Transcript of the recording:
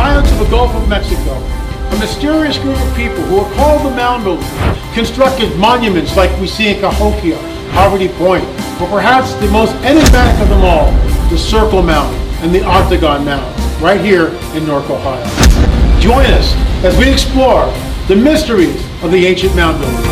islands of the Gulf of Mexico, a mysterious group of people who are called the Mound Builders constructed monuments like we see in Cahokia, Poverty Point, but perhaps the most enigmatic of them all, the Circle Mound and the Octagon Mound, right here in Newark, Ohio. Join us as we explore the mysteries of the ancient mound builders.